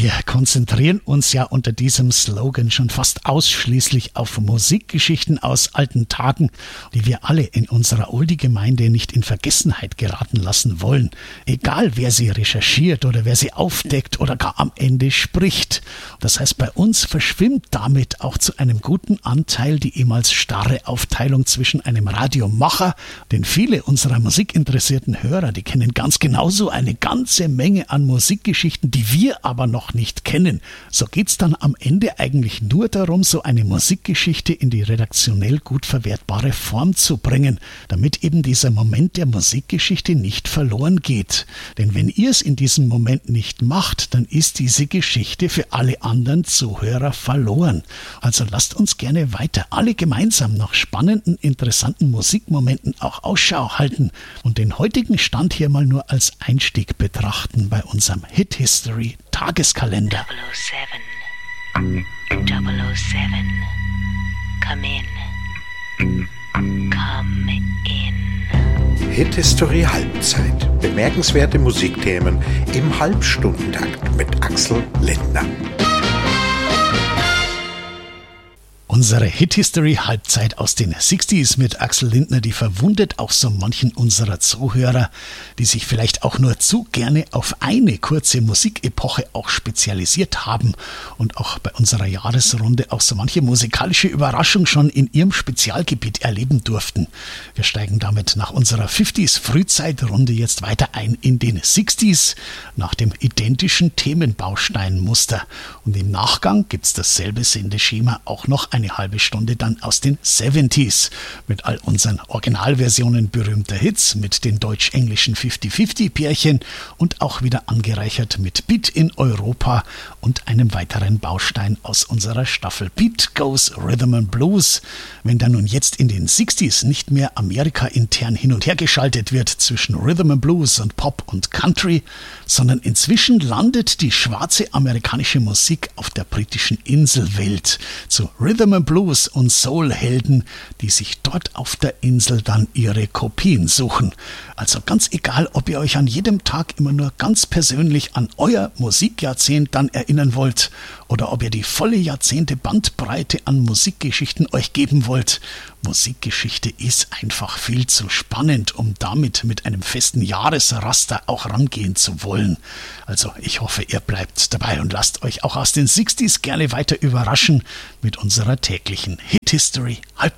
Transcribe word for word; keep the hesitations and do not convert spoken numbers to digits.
Wir konzentrieren uns ja unter diesem Slogan schon fast ausschließlich auf Musikgeschichten aus alten Tagen, die wir alle in unserer Oldie-Gemeinde nicht in Vergessenheit geraten lassen wollen. Egal, wer sie recherchiert oder wer sie aufdeckt oder gar am Ende spricht. Das heißt, bei uns verschwimmt damit auch zu einem guten Anteil die ehemals starre Aufteilung zwischen einem Radiomacher, denn viele unserer musikinteressierten Hörer, die kennen ganz genauso eine ganze Menge an Musikgeschichten, die wir aber noch nicht kennen. So geht's dann am Ende eigentlich nur darum, so eine Musikgeschichte in die redaktionell gut verwertbare Form zu bringen, damit eben dieser Moment der Musikgeschichte nicht verloren geht. Denn wenn ihr es in diesem Moment nicht macht, dann ist diese Geschichte für alle anderen Zuhörer verloren. Also lasst uns gerne weiter alle gemeinsam nach spannenden, interessanten Musikmomenten auch Ausschau halten und den heutigen Stand hier mal nur als Einstieg betrachten bei unserem Hit History Tageskalender. double oh seven, double oh seven, come in, come in. Hit History Halbzeit. Bemerkenswerte Musikthemen im Halbstundentakt mit Axel Lindner. Unsere Hit-History-Halbzeit aus den sechziger mit Axel Lindner, die verwundet auch so manchen unserer Zuhörer, die sich vielleicht auch nur zu gerne auf eine kurze Musikepoche auch spezialisiert haben und auch bei unserer Jahresrunde auch so manche musikalische Überraschung schon in ihrem Spezialgebiet erleben durften. Wir steigen damit nach unserer fünfziger-Frühzeitrunde jetzt weiter ein in den sechziger nach dem identischen Themenbausteinmuster. Und im Nachgang gibt's dasselbe Sendeschema auch noch eine halbe Stunde dann aus den siebziger mit all unseren Originalversionen berühmter Hits, mit den deutsch-englischen fünfzig fünfzig Pärchen und auch wieder angereichert mit Beat in Europa und einem weiteren Baustein aus unserer Staffel Beat Goes Rhythm and Blues. Wenn dann nun jetzt in den sechziger nicht mehr Amerika intern hin und her geschaltet wird zwischen Rhythm and Blues und Pop und Country, sondern inzwischen landet die schwarze amerikanische Musik auf der britischen Inselwelt zu Rhythm and Blues und Soul-Helden, die sich dort auf der Insel dann ihre Kopien suchen. Also ganz egal, ob ihr euch an jedem Tag immer nur ganz persönlich an euer Musikjahrzehnt dann erinnern wollt oder ob ihr die volle Jahrzehnte Bandbreite an Musikgeschichten euch geben wollt. Musikgeschichte ist einfach viel zu spannend, um damit mit einem festen Jahresraster auch rangehen zu wollen. Also ich hoffe, ihr bleibt dabei und lasst euch auch aus den sechziger gerne weiter überraschen mit unserer täglichen Hit History Halbzeit.